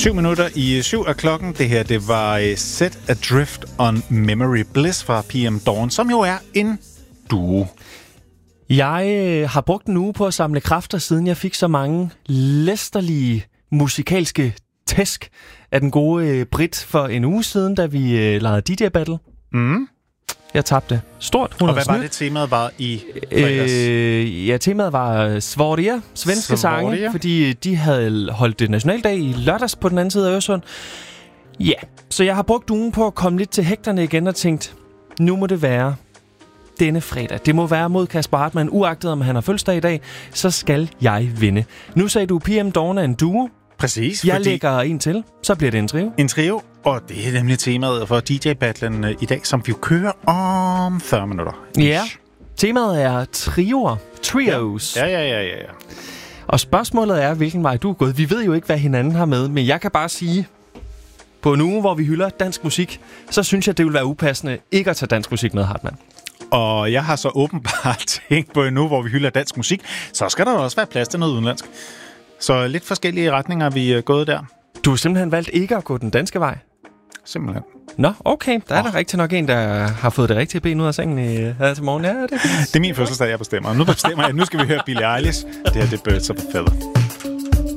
7:07 er klokken. Det her, det var Set Adrift on Memory Bliss fra PM Dawn, som jo er en duo. Jeg har brugt en uge på at samle kræfter, siden jeg fik så mange læsterlige musikalske tæsk af den gode Brit for en uge siden, da vi lavede DJ Battle. Mm. Jeg tabte stort. Og hvad var det, temaet var i fredags? Temaet var Svordia, svenske sange, fordi de havde holdt det nationaldag i lørdags på den anden side af Øresund. Ja, så jeg har brugt ugen på at komme lidt til hægterne igen og tænkt, nu må det være denne fredag. Det må være mod Kasper Hartmann, uagtet om han har fødselsdag i dag, så skal jeg vinde. Nu sagde du, PM Dawn er en duo. Præcis. Jeg lægger en til, så bliver det en trio. En trio, og det er nemlig temaet for DJ-battlen i dag, som vi kører om 40 minutter. Ja, temaet er trioer. Trios. Ja. Og spørgsmålet er, hvilken vej du er gået. Vi ved jo ikke, hvad hinanden har med, men jeg kan bare sige, på en uge, hvor vi hylder dansk musik, så synes jeg, det vil være upassende ikke at tage dansk musik med, Hartmann. Og jeg har så åbenbart tænkt på en uge, hvor vi hylder dansk musik, så skal der også være plads til noget udenlandsk. Så lidt forskellige retninger vi er gået der. Du har simpelthen valgt ikke at gå den danske vej? Simpelthen. Nå, okay. Der er der rigtig nok en, der har fået det rigtige ben ud af sengen her til morgen. Ja, det er min fødselsdag, jeg bestemmer. Nu bestemmer jeg, nu skal vi høre Billie Eilish. Det her, det er Birds of a Feather.